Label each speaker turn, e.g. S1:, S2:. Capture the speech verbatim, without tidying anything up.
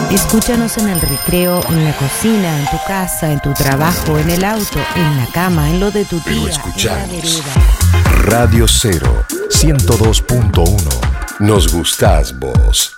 S1: Escúchanos en el recreo, en la cocina, en tu casa, en tu trabajo, en el auto, en la cama, en lo de tu tía,
S2: Pero
S1: en la
S2: escuchanos.
S1: vereda.
S2: Radio Cero, ciento dos punto uno. Nos gustás vos.